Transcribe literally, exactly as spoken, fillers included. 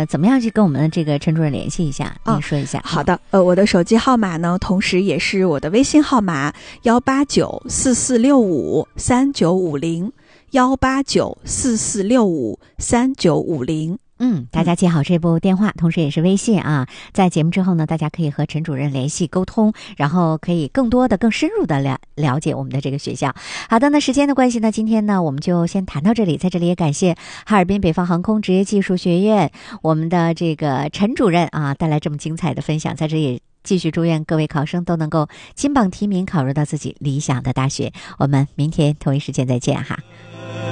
呃，怎么样去跟我们的这个陈主任联系一下？您说一下。 哦、好的，呃，我的手机号码呢，同时也是我的微信号码幺八九四四六五三九五零幺八九四四六五三九五零。 嗯，大家记好这部电话，同时也是微信啊。在节目之后呢，大家可以和陈主任联系沟通，然后可以更多的、更深入的了了解我们的这个学校。好的，那时间的关系呢，今天呢我们就先谈到这里。在这里也感谢哈尔滨北方航空职业技术学院我们的这个陈主任啊带来这么精彩的分享，在这里也继续祝愿各位考生都能够金榜题名，考入到自己理想的大学。我们明天同一时间再见哈。